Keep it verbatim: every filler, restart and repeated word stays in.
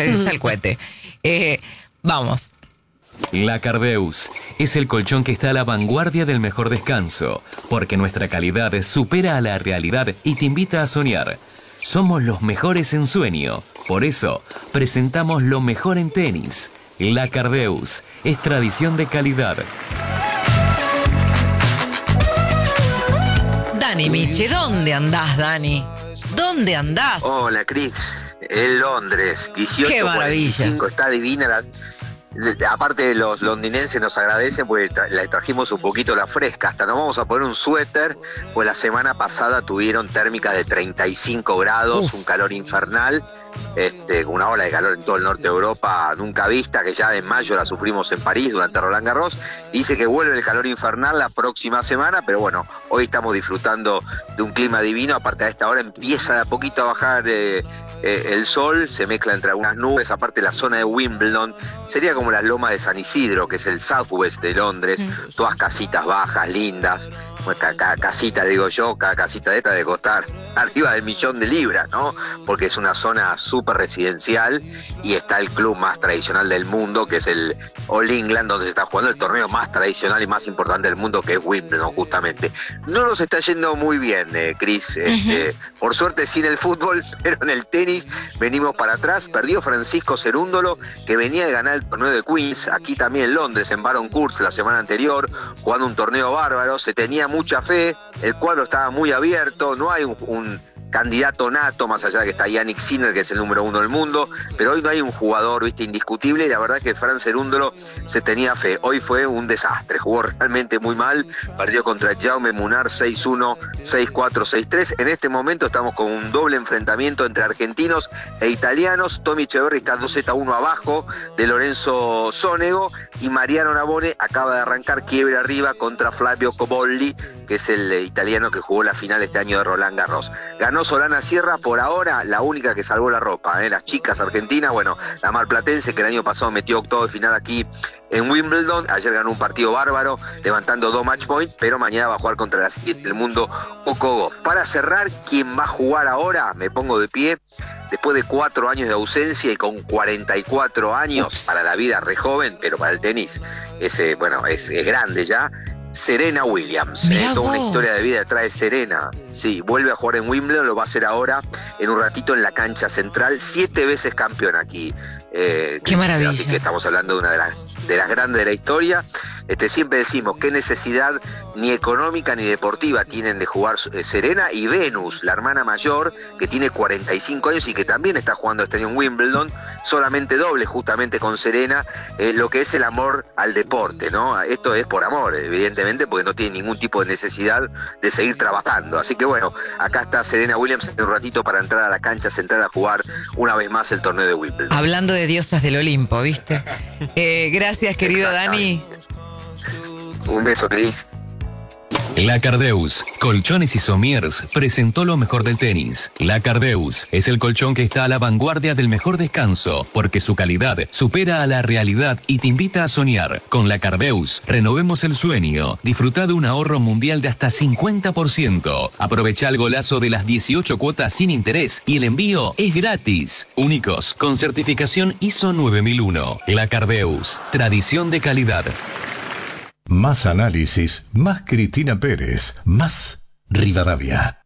se usa el cohete. Eh, vamos. La Cardeus es el colchón que está a la vanguardia del mejor descanso, porque nuestra calidad supera a la realidad y te invita a soñar. Somos los mejores en sueño, por eso presentamos lo mejor en tenis. La Cardeus es tradición de calidad. Dani Miche, ¿dónde andás, Dani? ¿Dónde andás? Hola, Cris. En Londres, dieciocho cuarenta y cinco, está divina la... Aparte los londinenses nos agradecen porque tra- le trajimos un poquito la fresca, hasta nos vamos a poner un suéter, pues la semana pasada tuvieron térmicas de treinta y cinco grados, Uf. un calor infernal, este, una ola de calor en todo el norte de Europa nunca vista, que ya en mayo la sufrimos en París durante Roland Garros. Dice que vuelve el calor infernal la próxima semana, pero bueno, hoy estamos disfrutando de un clima divino. Aparte, a esta hora empieza de a poquito a bajar eh, Eh, el sol, se mezcla entre algunas nubes. Aparte, la zona de Wimbledon sería como las lomas de San Isidro, que es el Southwest de Londres, mm. todas casitas bajas, lindas, cada, cada casita, digo yo, cada casita de esta de costar arriba del millón de libras, ¿no? Porque es una zona súper residencial y está el club más tradicional del mundo, que es el All England, donde se está jugando el torneo más tradicional y más importante del mundo, que es Wimbledon, justamente. No nos está yendo muy bien, eh, Cris, uh-huh. este, por suerte sin el fútbol, pero en el tenis venimos para atrás. Perdió Francisco Cerúndolo, que venía de ganar el torneo de Queens, aquí también en Londres, en Baron Court, la semana anterior, jugando un torneo bárbaro. Se tenía mucha fe, el cuadro estaba muy abierto, no hay un, un candidato nato, más allá de que está Yannick Sinner, que es el número uno del mundo, pero hoy no hay un jugador, viste, indiscutible, y la verdad que Fran Cerúndolo se tenía fe. Hoy fue un desastre, jugó realmente muy mal, perdió contra Jaume Munar seis uno, seis cuatro, seis tres. En este momento estamos con un doble enfrentamiento entre argentinos e italianos. Tommy Echeverry está dos a uno abajo de Lorenzo Sonego, y Mariano Navone acaba de arrancar quiebre arriba contra Flavio Cobolli, que es el eh, italiano que jugó la final este año de Roland Garros. Ganó Solana Sierra, por ahora la única que salvó la ropa, ¿eh? Las chicas argentinas, bueno, la marplatense, que el año pasado metió octavo de final aquí en Wimbledon, ayer ganó un partido bárbaro, levantando dos match point, pero mañana va a jugar contra la siete del mundo, Coco Gauff. Para cerrar, ¿quién va a jugar ahora? Me pongo de pie. Después de cuatro años de ausencia y con cuarenta y cuatro años, Ups. para la vida re joven, pero para el tenis es, eh, bueno, es, es grande ya, Serena Williams. Eh, toda una historia de vida detrás de Serena. Sí, vuelve a jugar en Wimbledon, lo va a hacer ahora en un ratito en la cancha central, siete veces campeón aquí. Eh, Qué maravilla. Así que estamos hablando de una de las, de las grandes de la historia. Este, siempre decimos qué necesidad ni económica ni deportiva tienen de jugar eh, Serena y Venus, la hermana mayor, que tiene cuarenta y cinco años y que también está jugando este año en Wimbledon, solamente doble justamente con Serena, eh, lo que es el amor al deporte, ¿no? Esto es por amor, evidentemente, porque no tiene ningún tipo de necesidad de seguir trabajando. Así que bueno, acá está Serena Williams en un ratito para entrar a la cancha central a jugar una vez más el torneo de Wimbledon. Hablando de diosas del Olimpo, ¿viste? Eh, gracias, querido Dani. Un beso, Cris. La Cardeus, Colchones y Somiers, presentó lo mejor del tenis. La Cardeus es el colchón que está a la vanguardia del mejor descanso, porque su calidad supera a la realidad y te invita a soñar. Con La Cardeus, renovemos el sueño. Disfruta de un ahorro mundial de hasta cincuenta por ciento. Aprovecha el golazo de las dieciocho cuotas sin interés y el envío es gratis. Únicos, con certificación I S O nueve mil uno. La Cardeus, tradición de calidad. Más análisis, más Cristina Pérez, más Rivadavia.